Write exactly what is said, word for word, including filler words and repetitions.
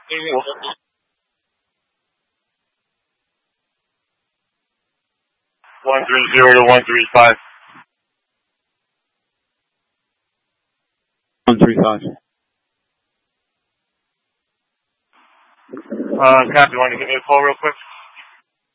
One three zero to one three five. One three five. Uh, Cap, you want to give me a call real quick?